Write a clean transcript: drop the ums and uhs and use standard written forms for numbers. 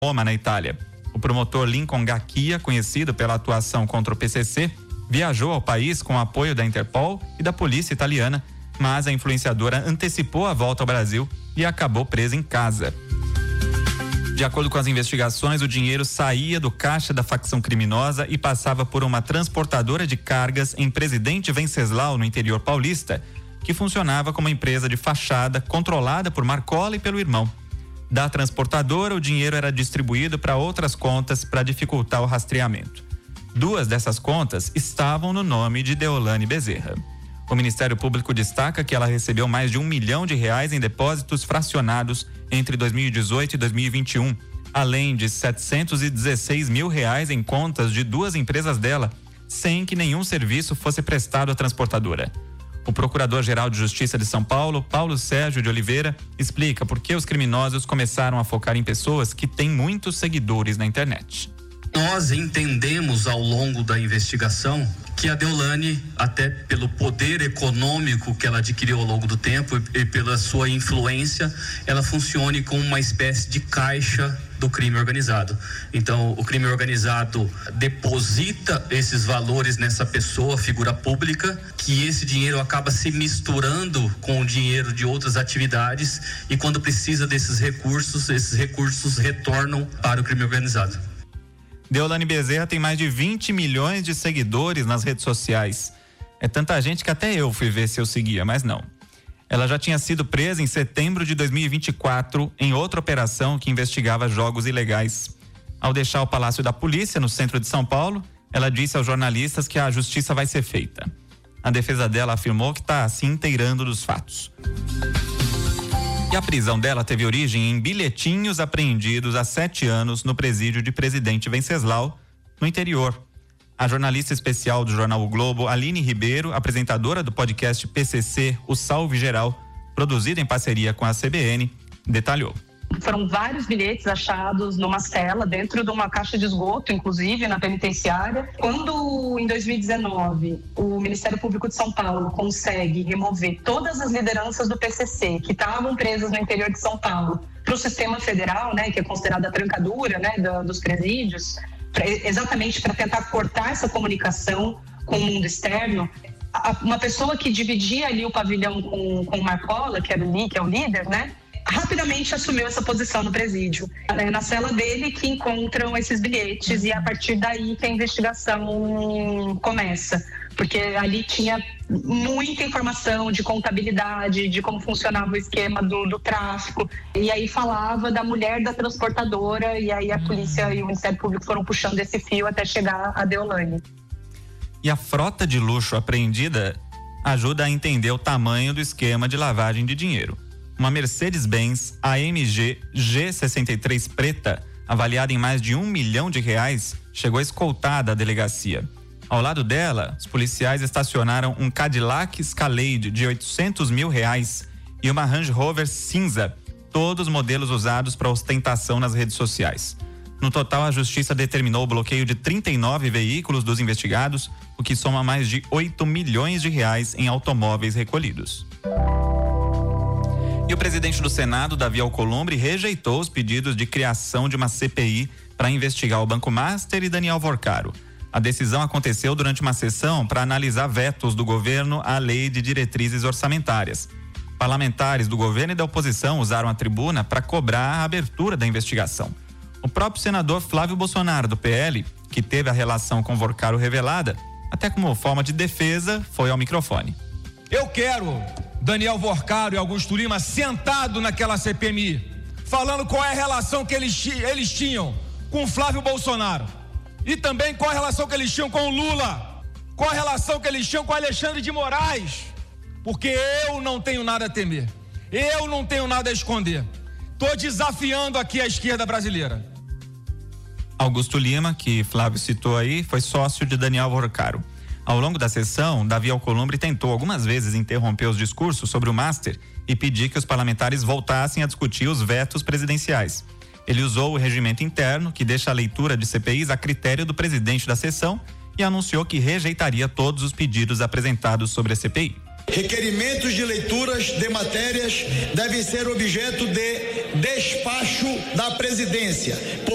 Roma, na Itália. O promotor Lincoln Gacchia, conhecido pela atuação contra o PCC, viajou ao país com o apoio da Interpol e da polícia italiana, mas a influenciadora antecipou a volta ao Brasil e acabou presa em casa. De acordo com as investigações, o dinheiro saía do caixa da facção criminosa e passava por uma transportadora de cargas em Presidente Venceslau, no interior paulista, que funcionava como empresa de fachada controlada por Marcola e pelo irmão. Da transportadora, o dinheiro era distribuído para outras contas para dificultar o rastreamento. 2 dessas contas estavam no nome de Deolane Bezerra. O Ministério Público destaca que ela recebeu mais de R$1 milhão em depósitos fracionados entre 2018 e 2021, além de R$716 mil em contas de 2 empresas dela, sem que nenhum serviço fosse prestado à transportadora. O Procurador-Geral de Justiça de São Paulo, Paulo Sérgio de Oliveira, explica por que os criminosos começaram a focar em pessoas que têm muitos seguidores na internet. Nós entendemos ao longo da investigação que a Deolane, até pelo poder econômico que ela adquiriu ao longo do tempo e pela sua influência, ela funcione como uma espécie de caixa do crime organizado. Então, o crime organizado deposita esses valores nessa pessoa, figura pública, que esse dinheiro acaba se misturando com o dinheiro de outras atividades e quando precisa desses recursos, esses recursos retornam para o crime organizado. Deolane Bezerra tem mais de 20 milhões de seguidores nas redes sociais. É tanta gente que até eu fui ver se eu seguia, mas não. Ela já tinha sido presa em setembro de 2024 em outra operação que investigava jogos ilegais. Ao deixar o Palácio da Polícia, no centro de São Paulo, ela disse aos jornalistas que a justiça vai ser feita. A defesa dela afirmou que está se inteirando dos fatos. E a prisão dela teve origem em bilhetinhos apreendidos há 7 anos no presídio de Presidente Venceslau, no interior. A jornalista especial do jornal O Globo, Aline Ribeiro, apresentadora do podcast PCC, O Salve Geral, produzido em parceria com a CBN, detalhou. Foram vários bilhetes achados numa cela, dentro de uma caixa de esgoto, inclusive, na penitenciária. Quando, em 2019, o Ministério Público de São Paulo consegue remover todas as lideranças do PCC, que estavam presas no interior de São Paulo, para o sistema federal, né, que é considerada a trancadura, né, dos presídios, exatamente para tentar cortar essa comunicação com o mundo externo, uma pessoa que dividia ali o pavilhão com o Marcola, que é o líder, né, rapidamente assumiu essa posição no presídio. É na cela dele que encontram esses bilhetes e é a partir daí que a investigação começa, porque ali tinha muita informação de contabilidade, de como funcionava o esquema do tráfico, e aí falava da mulher da transportadora, e aí a polícia e o Ministério Público foram puxando esse fio até chegar a Deolane. E a frota de luxo apreendida ajuda a entender o tamanho do esquema de lavagem de dinheiro. Uma Mercedes-Benz AMG G63 preta, avaliada em mais de R$1 milhão, chegou escoltada à delegacia. Ao lado dela, os policiais estacionaram um Cadillac Escalade de R$800 mil e uma Range Rover cinza, todos modelos usados para ostentação nas redes sociais. No total, a justiça determinou o bloqueio de 39 veículos dos investigados, o que soma mais de R$8 milhões em automóveis recolhidos. E o presidente do Senado, Davi Alcolumbre, rejeitou os pedidos de criação de uma CPI para investigar o Banco Master e Daniel Worcaro. A decisão aconteceu durante uma sessão para analisar vetos do governo à lei de diretrizes orçamentárias. Parlamentares do governo e da oposição usaram a tribuna para cobrar a abertura da investigação. O próprio senador Flávio Bolsonaro, do PL, que teve a relação com Worcaro revelada, até como forma de defesa, foi ao microfone. Eu quero Daniel Worcaro e Augusto Lima sentado naquela CPMI, falando qual é a relação que eles tinham com o Flávio Bolsonaro e também qual a relação que eles tinham com o Lula, qual a relação que eles tinham com Alexandre de Moraes, porque eu não tenho nada a temer, eu não tenho nada a esconder. Estou desafiando aqui a esquerda brasileira. Augusto Lima, que Flávio citou aí, foi sócio de Daniel Worcaro. Ao longo da sessão, Davi Alcolumbre tentou algumas vezes interromper os discursos sobre o Master e pedir que os parlamentares voltassem a discutir os vetos presidenciais. Ele usou o regimento interno, que deixa a leitura de CPIs a critério do presidente da sessão, e anunciou que rejeitaria todos os pedidos apresentados sobre a CPI. Requerimentos de leituras de matérias devem ser objeto de despacho da presidência.